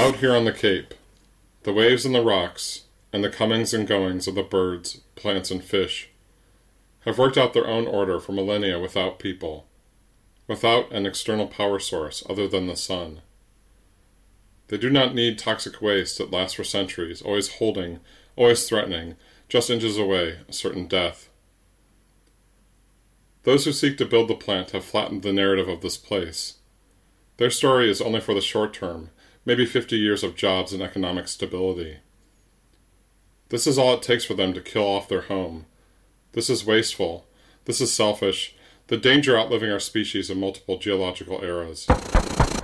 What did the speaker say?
Out here on the Cape, the waves and the rocks, and the comings and goings of the birds, plants, and fish have worked out their own order for millennia without people, without an external power source other than the sun. They do not need toxic waste that lasts for centuries, always holding, always threatening, just inches away, a certain death. Those who seek to build the plant have flattened the narrative of this place. Their story is only for the short term, maybe 50 years of jobs and economic stability. This is all it takes for them to kill off their home. This is wasteful. This is selfish. The danger outliving our species in multiple geological eras.